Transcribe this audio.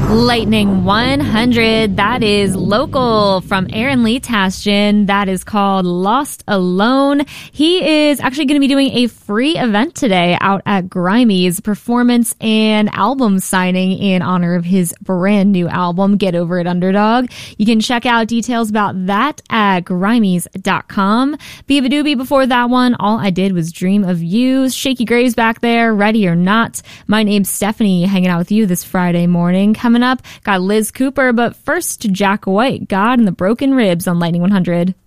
Lightning 100, that is local from Aaron Lee Tashin. That is called Lost Alone. He is actually going to be doing a free event today out at Grimey's, performance and album signing in honor of his brand new album, Get Over It Underdog. You can check out details about that at grimeys.com. Beaver Doobie before that one, All I Did Was Dream of You. Shaky Graves back there, Ready or Not. My name's Stephanie, hanging out with you this Friday morning. Coming up, got Liz Cooper, but first, Jack White, God and the Broken Ribs on Lightning 100.